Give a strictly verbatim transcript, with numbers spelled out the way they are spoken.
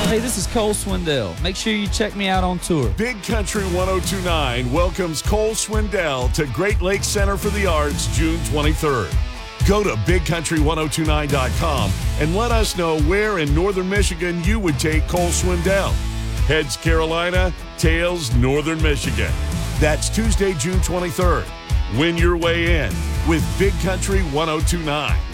Hey, this is Cole Swindell. Make sure you check me out on tour. Big Country ten twenty-nine welcomes Cole Swindell to Great Lakes Center for the Arts June twenty-third. Go to big country ten twenty-nine dot com and let us know where in northern Michigan you would take Cole Swindell. Heads Carolina, tails Northern Michigan. That's Tuesday, June twenty-third. Win your way in with Big Country ten twenty-nine.